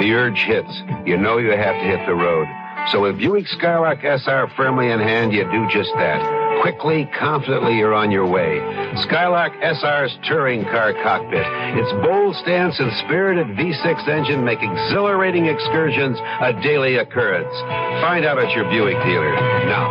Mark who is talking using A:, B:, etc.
A: The urge hits. You know you have to hit the road. So with Buick Skylark SR firmly in hand, you do just that. Quickly, confidently, you're on your way. Skylark SR's touring car cockpit. Its bold stance and spirited V6 engine make exhilarating excursions a daily occurrence. Find out at your Buick dealer now.